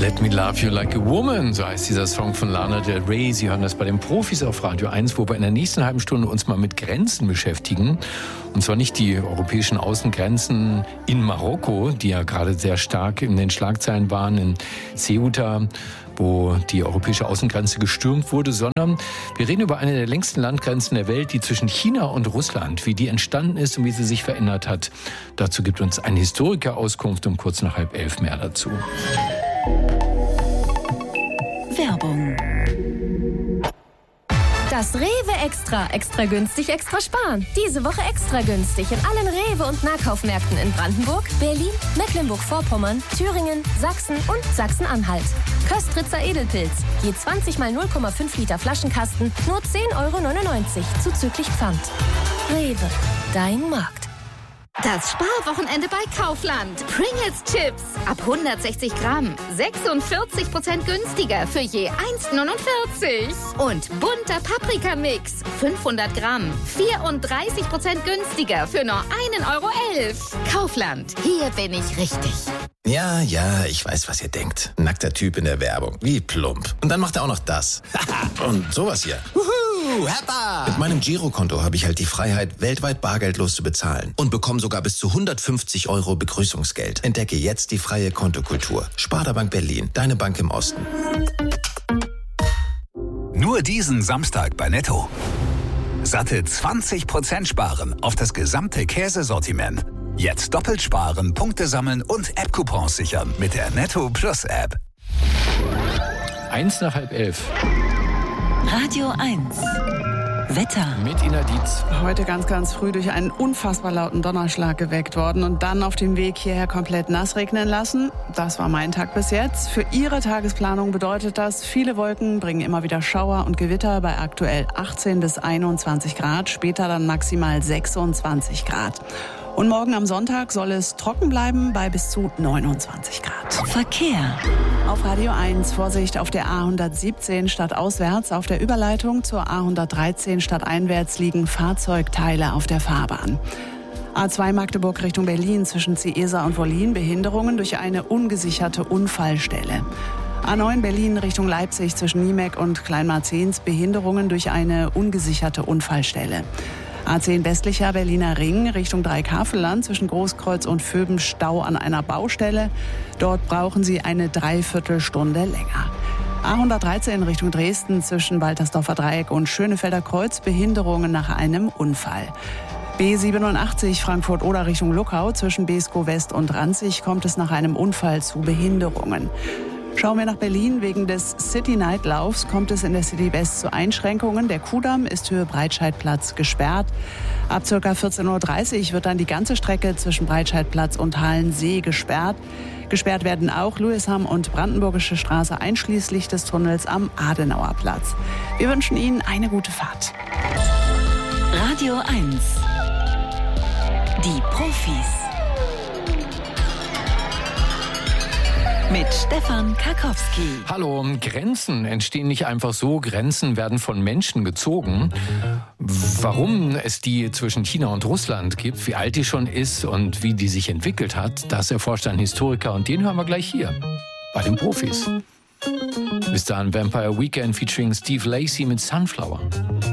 Let Me Love You Like a Woman, so heißt dieser Song von Lana Del Rey. Sie hören das bei den Profis auf Radio 1, wo wir in der nächsten halben Stunde uns mal mit Grenzen beschäftigen. Und zwar nicht die europäischen Außengrenzen in Marokko, die ja gerade sehr stark in den Schlagzeilen waren, in Ceuta, wo die europäische Außengrenze gestürmt wurde, sondern wir reden über eine der längsten Landgrenzen der Welt, die zwischen China und Russland, wie die entstanden ist und wie sie sich verändert hat. Dazu gibt uns ein Historiker Auskunft um kurz nach 10:30 mehr dazu. Werbung. Das Rewe Extra. Extra günstig, extra sparen. Diese Woche extra günstig in allen Rewe- und Nahkaufmärkten in Brandenburg, Berlin, Mecklenburg-Vorpommern, Thüringen, Sachsen und Sachsen-Anhalt. Köstritzer Edelpilz. Je 20 mal 0,5 Liter Flaschenkasten, nur 10,99 € zuzüglich Pfand. Rewe. Dein Markt. Das Sparwochenende bei Kaufland. Pringles Chips ab 160 Gramm. 46% günstiger für je 1,49 €. Und bunter Paprikamix. 500 Gramm. 34% günstiger für nur 1,11 €. Kaufland. Hier bin ich richtig. Ja, ich weiß, was ihr denkt. Nackter Typ in der Werbung. Wie plump. Und dann macht er auch noch das. Und sowas hier. Heppa! Mit meinem Girokonto habe ich halt die Freiheit, weltweit bargeldlos zu bezahlen. Und bekomme sogar bis zu 150 € Begrüßungsgeld. Entdecke jetzt die freie Kontokultur. Sparda Bank Berlin. Deine Bank im Osten. Nur diesen Samstag bei Netto. Satte 20% sparen auf das gesamte Käsesortiment. Jetzt doppelt sparen, Punkte sammeln und App-Coupons sichern mit der Netto Plus App. 1 nach 10:30. Radio 1. Wetter. Mit Ina Dietz. Heute ganz früh durch einen unfassbar lauten Donnerschlag geweckt worden und dann auf dem Weg hierher komplett nass regnen lassen. Das war mein Tag bis jetzt. Für Ihre Tagesplanung bedeutet das, viele Wolken bringen immer wieder Schauer und Gewitter bei aktuell 18 bis 21 Grad, später dann maximal 26 Grad. Und morgen am Sonntag soll es trocken bleiben bei bis zu 29 Grad. Verkehr. Auf Radio 1 Vorsicht auf der A117 stadtauswärts. Auf der Überleitung zur A113 stadteinwärts liegen Fahrzeugteile auf der Fahrbahn. A2 Magdeburg Richtung Berlin zwischen Ciesa und Wollin Behinderungen durch eine ungesicherte Unfallstelle. A9 Berlin Richtung Leipzig zwischen Niemek und Kleinmarzens Behinderungen durch eine ungesicherte Unfallstelle. A10 westlicher Berliner Ring Richtung Dreikafelland zwischen Großkreuz und Vöben Stau an einer Baustelle. Dort brauchen Sie eine Dreiviertelstunde länger. A113 Richtung Dresden zwischen Waltersdorfer Dreieck und Schönefelder Kreuz Behinderungen nach einem Unfall. B87 Frankfurt-Oder Richtung Luckau zwischen Beeskow West und Ranzig kommt es nach einem Unfall zu Behinderungen. Schauen wir nach Berlin. Wegen des City-Night-Laufs kommt es in der City West zu Einschränkungen. Der Kudamm ist Höhe Breitscheidplatz gesperrt. Ab ca. 14:30 Uhr wird dann die ganze Strecke zwischen Breitscheidplatz und Halensee gesperrt. Gesperrt werden auch Louisham und Brandenburgische Straße einschließlich des Tunnels am Adenauerplatz. Wir wünschen Ihnen eine gute Fahrt. Radio 1. Die Profis. Mit Stefan Karkowski. Hallo, Grenzen entstehen nicht einfach so. Grenzen werden von Menschen gezogen. Warum es die zwischen China und Russland gibt, wie alt die schon ist und wie die sich entwickelt hat, das erforscht ein Historiker und den hören wir gleich hier bei den Profis. Bis dahin Vampire Weekend featuring Steve Lacy mit Sunflower.